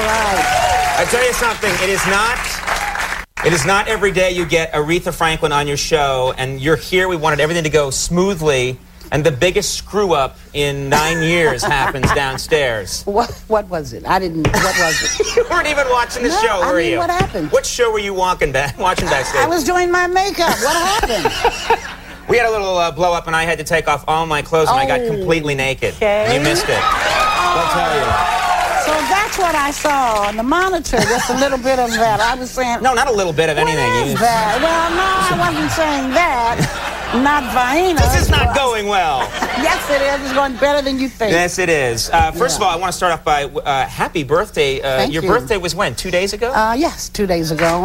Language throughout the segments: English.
right. I tell you something, it is not every day you get Aretha Franklin on your show, and you're here. We wanted everything to go smoothly, and the biggest screw-up in 9 years happens downstairs. What was it? What was it? You weren't even watching the show, were you? What happened? What show were you watching backstage? I was doing my makeup. What happened? We had a little blow-up, and I had to take off all my clothes, and I got completely naked. Okay. You missed it. I'll tell you. So that's what I saw on the monitor, just a little bit of that. I was saying... No, not a little bit of anything. What is that? Well, no, I wasn't saying that. Not Vaina. This is not going well. Yes, it is. It's going better than you think. Yes, it is. First of all, I want to start off by happy birthday. Thank your you. birthday was when? 2 days ago? Yes, 2 days ago.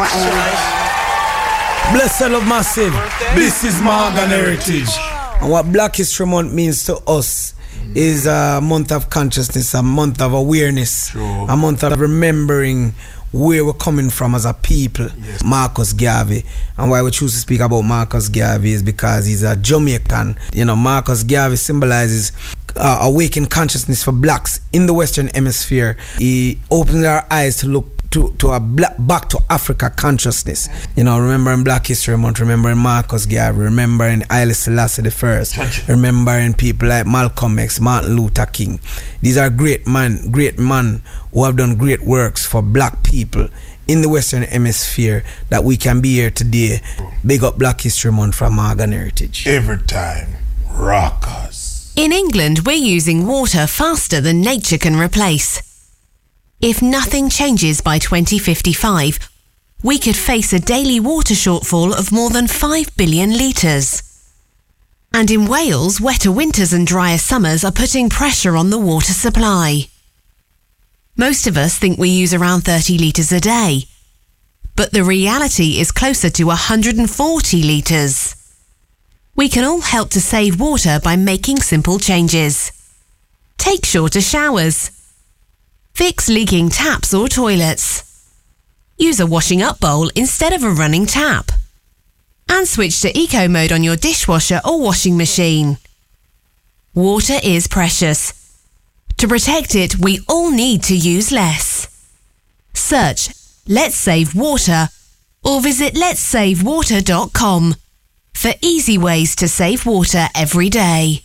And Bless love massive. This is Morgan Heritage. And what Black History Month means to us is a month of consciousness, a month of awareness, a month of remembering where we're coming from as a people. Yes. Marcus Garvey. And why we choose to speak about Marcus Garvey is because he's a Jamaican. You know, Marcus Garvey symbolizes awakened consciousness for blacks in the Western Hemisphere. He opens our eyes to look to a back to Africa consciousness. You know, remembering Black History Month, remembering Marcus Garvey, remembering Haile Selassie I, remembering people like Malcolm X, Martin Luther King. These are great men who have done great works for black people in the Western Hemisphere that we can be here today. Big up Black History Month from Morgan Heritage. Every time, rockers. In England, we're using water faster than nature can replace. If nothing changes by 2055, we could face a daily water shortfall of more than 5 billion litres. And in Wales, wetter winters and drier summers are putting pressure on the water supply. Most of us think we use around 30 litres a day, but the reality is closer to 140 litres. We can all help to save water by making simple changes. Take shorter showers. Fix leaking taps or toilets. Use a washing up bowl instead of a running tap. And switch to eco mode on your dishwasher or washing machine. Water is precious. To protect it, we all need to use less. Search Let's Save Water or visit letssavewater.com for easy ways to save water every day.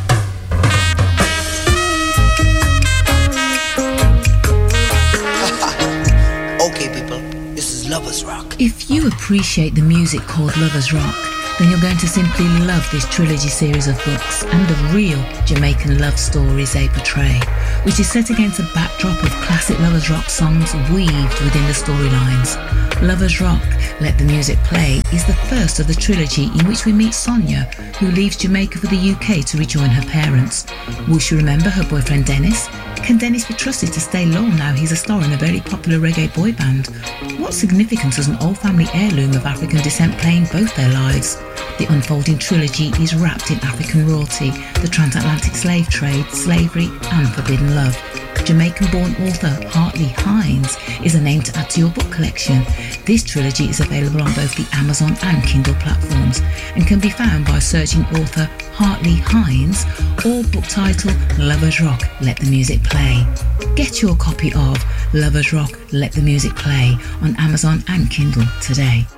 Lovers Rock. If you appreciate the music called Lovers Rock, then you're going to simply love this trilogy series of books and the real Jamaican love stories they portray, which is set against a backdrop of classic Lovers Rock songs weaved within the storylines. Lovers Rock, Let the Music Play is the first of the trilogy in which we meet Sonia, who leaves Jamaica for the UK to rejoin her parents. Will she remember her boyfriend Dennis? Can Dennis be trusted to stay low now he's a star in a very popular reggae boy band? What significance does an old family heirloom of African descent play in both their lives? The unfolding trilogy is wrapped in African royalty, the transatlantic slave trade, slavery and forbidden love. Jamaican-born author Hartley Hines is a name to add to your book collection. This trilogy is available on both the Amazon and Kindle platforms and can be found by searching author Hartley Hines or book title Lovers Rock, Let the Music Play. Get your copy of Lovers Rock, Let the Music Play on Amazon and Kindle today.